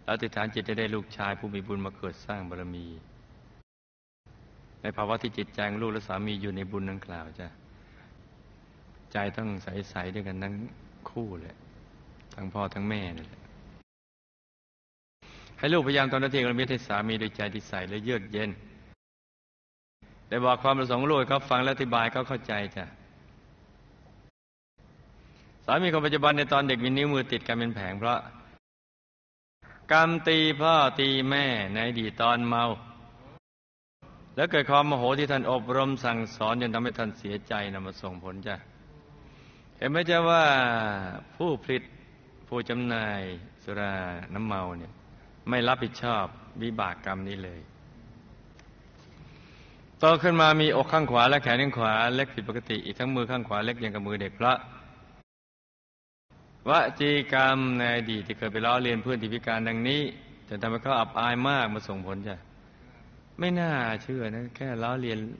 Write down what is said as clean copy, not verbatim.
แล้วอธิษฐานจิตจะได้ลูกชายผู้มีบุญมาเกิดสร้างบารมี ในภาวะที่จิตใจของลูกและสามีอยู่ในบุญดังกล่าวจ้ะใจต้องใสๆด้วยกันทั้งคู่เลยทั้งพ่อทั้งแม่นั่นแหละให้ลูกพยายามทำหน้าที่การมิตรให้สามีด้วยใจที่ใสและเยือกเย็นได้บอกความประสงค์ของลูกให้เขาฟังและอธิบายเขาเข้าใจจ้ะสามีคนปัจจุบันในตอนเด็กมีนิ้วมือติดกันเป็นแผงเพราะกรรมตีพ่อตีแม่ในอดีตตอนเมาแล้วเกิดความโมโหที่ท่านอบรมสั่งสอนจนทำให้ท่านเสียใจนำมาส่งผลจ้ะเห็นไหมจ๊ะว่าผู้ผลิตผู้จำหน่ายสุราน้ำเมาเนี่ยไม่รับผิดชอบวิบากกรรมนี้เลยโตขึ้นมามีอกข้างขวาและแขนข้างขวาเล็กผิดปกติอีกทั้งมือข้างขวาเล็กอย่างกับมือเด็กเพราะวจีกรรมในอดีตที่เคยไปล้อเลียนเพื่อนที่พิการดังนี้จนทำให้เขาอับอายมากมาส่งผลจ้ะไม่น่าเชื่อนะแค่ล้อเลียน